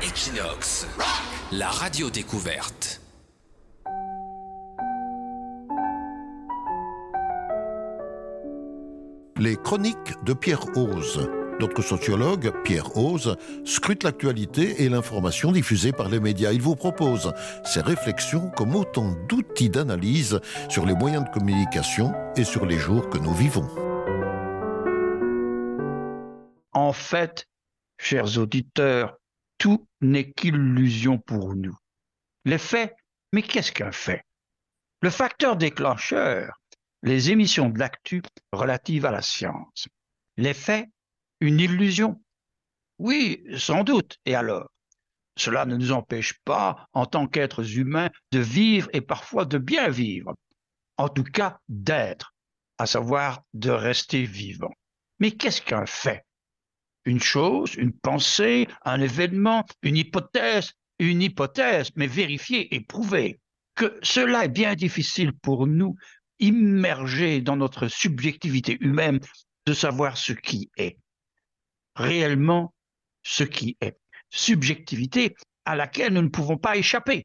Equinox, la radio découverte. Les chroniques de Pierre Ose. Notre sociologue, Pierre Ose, scrute l'actualité et l'information diffusée par les médias. Il vous propose ses réflexions comme autant d'outils d'analyse sur les moyens de communication et sur les jours que nous vivons. En fait, chers auditeurs, tout n'est qu'illusion pour nous. Les faits, mais qu'est-ce qu'un fait? Le facteur déclencheur, les émissions de l'actu relatives à la science. Les faits, une illusion? Oui, sans doute. Et alors? Cela ne nous empêche pas, en tant qu'êtres humains, de vivre et parfois de bien vivre. En tout cas, d'être, à savoir de rester vivant. Mais qu'est-ce qu'un fait? Une chose, une pensée, un événement, une hypothèse, mais vérifiée et prouvée. Que cela est bien difficile pour nous, immergés dans notre subjectivité humaine, de savoir ce qui est. Réellement, ce qui est. Subjectivité à laquelle nous ne pouvons pas échapper.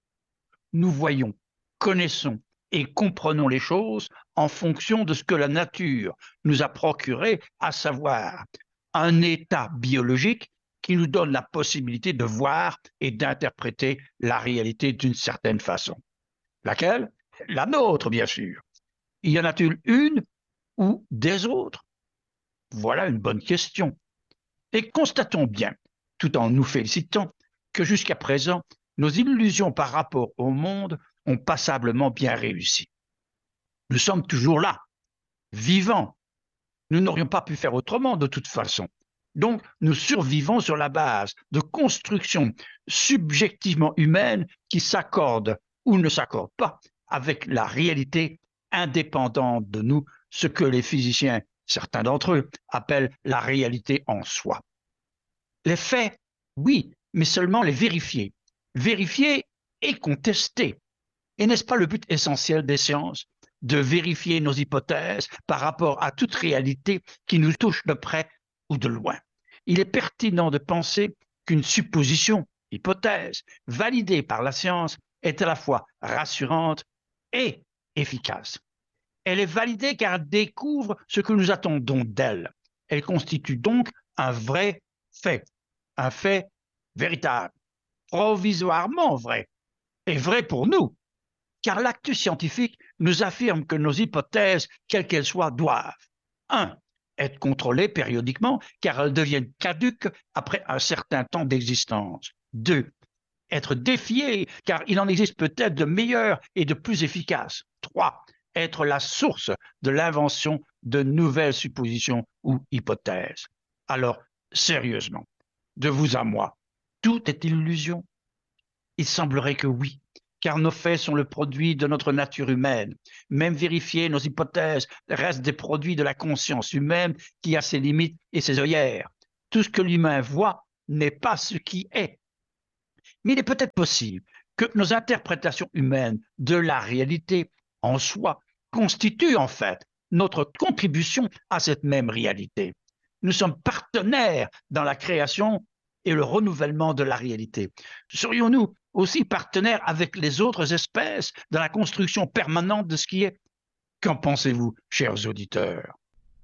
Nous voyons, connaissons et comprenons les choses en fonction de ce que la nature nous a procuré, à savoir un état biologique qui nous donne la possibilité de voir et d'interpréter la réalité d'une certaine façon. Laquelle? La nôtre, bien sûr. Y en a-t-il une ou des autres? Voilà une bonne question. Et constatons bien, tout en nous félicitant, que jusqu'à présent, nos illusions par rapport au monde ont passablement bien réussi. Nous sommes toujours là, vivants. Nous n'aurions pas pu faire autrement de toute façon. Donc, nous survivons sur la base de constructions subjectivement humaines qui s'accordent ou ne s'accordent pas avec la réalité indépendante de nous, ce que les physiciens, certains d'entre eux, appellent la réalité en soi. Les faits, oui, mais seulement les vérifier. Vérifier et contester. Et n'est-ce pas le but essentiel des sciences? De vérifier nos hypothèses par rapport à toute réalité qui nous touche de près ou de loin. Il est pertinent de penser qu'une supposition, hypothèse, validée par la science est à la fois rassurante et efficace. Elle est validée car elle découvre ce que nous attendons d'elle. Elle constitue donc un vrai fait, un fait véritable, provisoirement vrai, et vrai pour nous. Car l'actu scientifique nous affirme que nos hypothèses, quelles qu'elles soient, doivent 1. Être contrôlées périodiquement, car elles deviennent caduques après un certain temps d'existence. 2. Être défiées, car il en existe peut-être de meilleures et de plus efficaces. 3. Être la source de l'invention de nouvelles suppositions ou hypothèses. Alors, sérieusement, de vous à moi, tout est illusion? Il semblerait que oui. Car nos faits sont le produit de notre nature humaine. Même vérifier nos hypothèses restent des produits de la conscience humaine qui a ses limites et ses œillères. Tout ce que l'humain voit n'est pas ce qui est. Mais il est peut-être possible que nos interprétations humaines de la réalité en soi constituent en fait notre contribution à cette même réalité. Nous sommes partenaires dans la création et le renouvellement de la réalité. Serions-nous aussi partenaires avec les autres espèces dans la construction permanente de ce qui est? Qu'en pensez-vous, chers auditeurs?